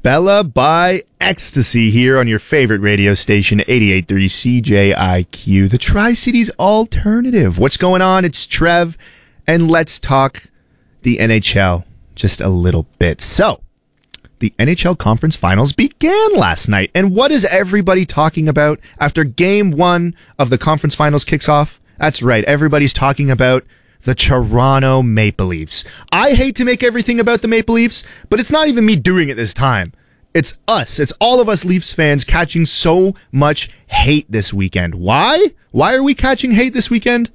Bella by Ecstasy here on your favorite radio station, 88.3 CJIQ, the Tri-Cities Alternative. What's going on? It's Trev, and let's talk the NHL just a little bit. So, the NHL Conference Finals began last night, and what is everybody talking about after Game 1 of the Conference Finals kicks off? That's right, everybody's talking about the Toronto Maple Leafs. I hate to make everything about the Maple Leafs, but it's not even me doing it this time. It's us. It's all of us Leafs fans catching so much hate this weekend. Why? Why are we catching hate this weekend?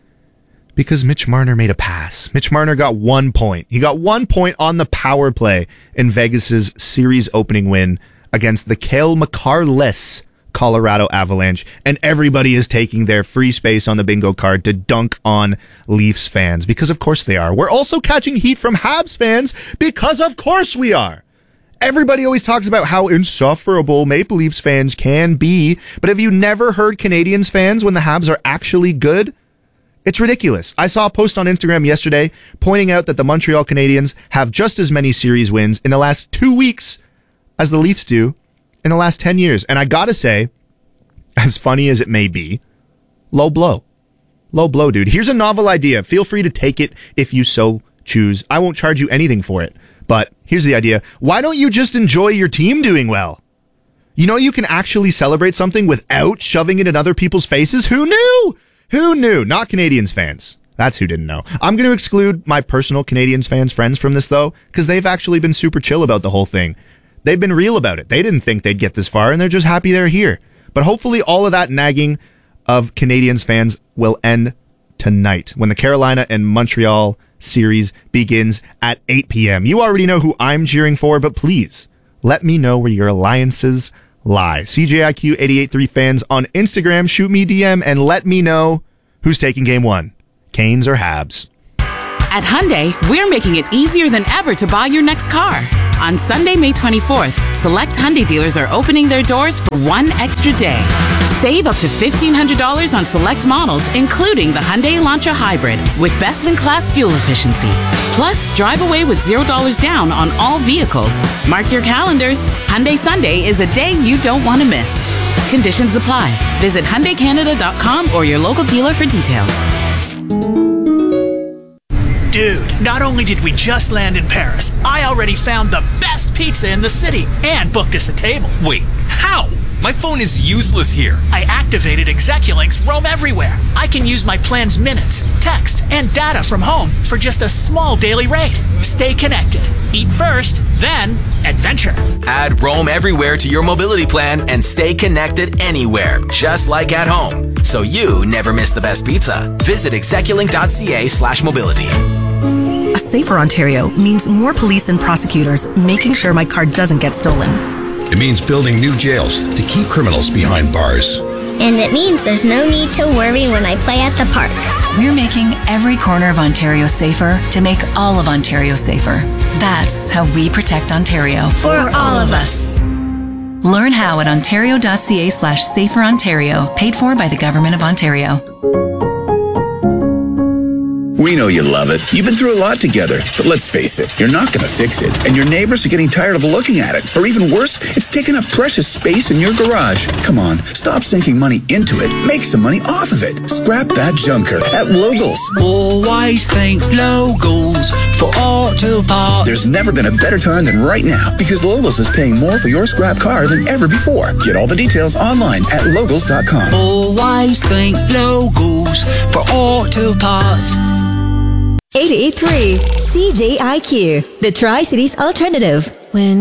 Because Mitch Marner made a pass. Mitch Marner got 1 point. He got 1 point on the power play in Vegas's series opening win against the Cale Makar-less Colorado Avalanche, and everybody is taking their free space on the bingo card to dunk on Leafs fans, because of course they are. We're also catching heat from Habs fans, because of course we are. Everybody always talks about how insufferable Maple Leafs fans can be, but have you never heard Canadiens fans when the Habs are actually good? It's ridiculous. I saw a post on Instagram yesterday pointing out that the Montreal Canadiens have just as many series wins in the last 2 weeks as the Leafs do in the last 10 years. And I gotta say, as funny as it may be, low blow. Low blow, dude. Here's a novel idea. Feel free to take it if you so choose. I won't charge you anything for it. But here's the idea. Why don't you just enjoy your team doing well? You know you can actually celebrate something without shoving it in other people's faces? Who knew? Who knew? Not Canadiens fans. That's who didn't know. I'm going to exclude my personal Canadiens fans friends from this, though, because they've actually been super chill about the whole thing. They've been real about it. They didn't think they'd get this far, and they're just happy they're here. But hopefully all of that nagging of Canadiens fans will end tonight when the Carolina and Montreal series begins at 8 p.m. You already know who I'm cheering for, but please let me know where your alliances lie. CJIQ 88.3 fans on Instagram, shoot me DM and let me know who's taking Game 1, Canes or Habs. At Hyundai, we're making it easier than ever to buy your next car. On Sunday, May 24th, select Hyundai dealers are opening their doors for one extra day. Save up to $1,500 on select models, including the Hyundai Elantra Hybrid, with best-in-class fuel efficiency. Plus, drive away with $0 down on all vehicles. Mark your calendars. Hyundai Sunday is a day you don't want to miss. Conditions apply. Visit HyundaiCanada.com or your local dealer for details. Dude, not only did we just land in Paris, I already found the best pizza in the city and booked us a table. Wait, how? My phone is useless here. I activated Execulink's Roam Everywhere. I can use my plan's minutes, text, and data from home for just a small daily rate. Stay connected. Eat first, then adventure. Add Roam Everywhere to your mobility plan and stay connected anywhere, just like at home. So you never miss the best pizza. Visit execulink.ca/mobility. A safer Ontario means more police and prosecutors making sure my car doesn't get stolen. It means building new jails to keep criminals behind bars. And it means there's no need to worry when I play at the park. We're making every corner of Ontario safer to make all of Ontario safer. That's how we protect Ontario. For all of us. Learn how at ontario.ca/saferontario, paid for by the Government of Ontario. We know you love it. You've been through a lot together. But let's face it, you're not going to fix it. And your neighbors are getting tired of looking at it. Or even worse, it's taking up precious space in your garage. Come on, stop sinking money into it. Make some money off of it. Scrap that junker at Logos. Always think Logos for auto parts. There's never been a better time than right now because Logos is paying more for your scrap car than ever before. Get all the details online at Logos.com. Always think Logos for auto parts. 88.3 CJIQ, the Tri-Cities Alternative. When